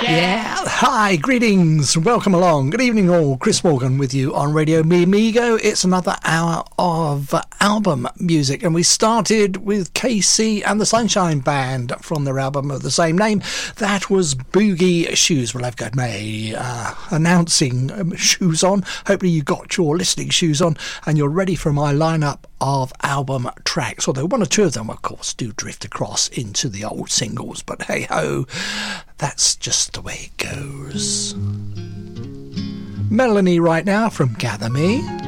Yeah, hi, greetings, welcome along. Good evening all, Chris Morgan with you on Radio Mi Amigo. It's another hour of album music, and we started with KC and the Sunshine Band from their album of the same name. That was Boogie Shoes. Well, I've got my announcing shoes on. Hopefully you got your listening shoes on and you're ready for my lineup of album tracks, although one or two of them, of course, do drift across into the old singles, but hey ho, that's just the way it goes. Melanie right now from Gather Me.